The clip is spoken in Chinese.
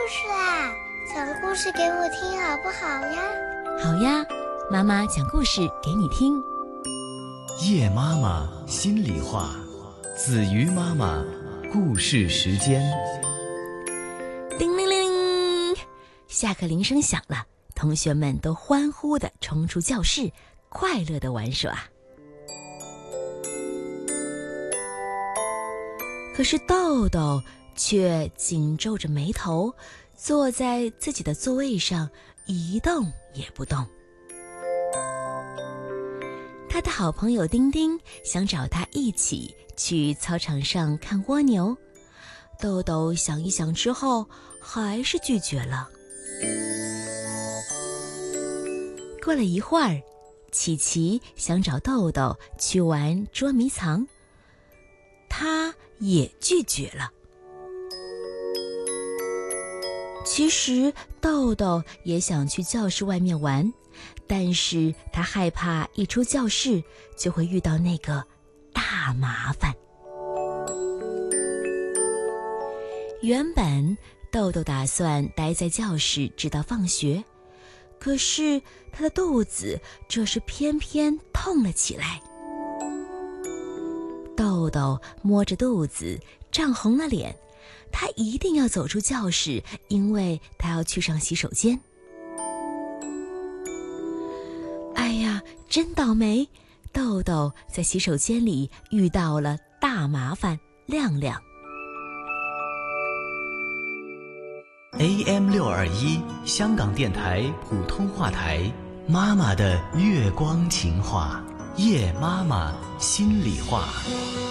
事啦，讲故事给我听好不好呀？ 好呀，妈妈讲故事给你听。 叶妈妈心里话，子瑜妈妈故事时间。 叮铃铃，下课铃声响了，同学们都欢呼地冲出教室，快乐地玩耍。可是豆豆却紧皱着眉头，坐在自己的座位上一动也不动。他的好朋友丁丁想找他一起去操场上看蜗牛，豆豆想一想之后还是拒绝了。过了一会儿，琪琪想找豆豆去玩捉迷藏，他也拒绝了。其实豆豆也想去教室外面玩，但是他害怕一出教室就会遇到那个大麻烦。原本豆豆打算待在教室直到放学，可是他的肚子这时偏偏痛了起来。豆豆摸着肚子，涨红了脸，他一定要走出教室，因为他要去上洗手间。哎呀，真倒霉！豆豆在洗手间里遇到了大麻烦亮亮。 AM621 香港电台普通话台，妈妈的月光情话，叶妈妈心里话。